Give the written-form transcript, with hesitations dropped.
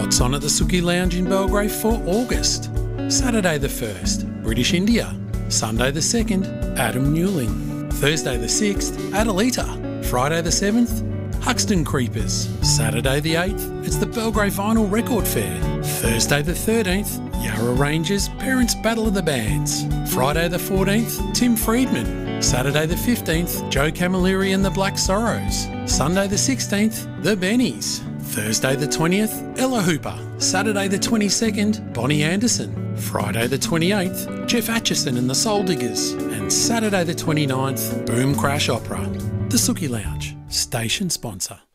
What's on at the Sookie Lounge in Belgrave for August? Saturday the 1st, British India. Sunday the 2nd, Adam Newling. Thursday the 6th, Adelita. Friday the 7th, Huxton Creepers. Saturday the 8th, it's the Belgrave Vinyl Record Fair. Thursday the 13th, Yarra Rangers Parents Battle of the Bands. Friday the 14th, Tim Friedman. Saturday the 15th, Joe Camilleri and the Black Sorrows. Sunday the 16th, The Bennies. Thursday the 20th, Ella Hooper. Saturday the 22nd, Bonnie Anderson. Friday the 28th, Jeff Atchison and the Soul Diggers. And Saturday the 29th, Boom Crash Opera. The Sookie Lounge, station sponsor.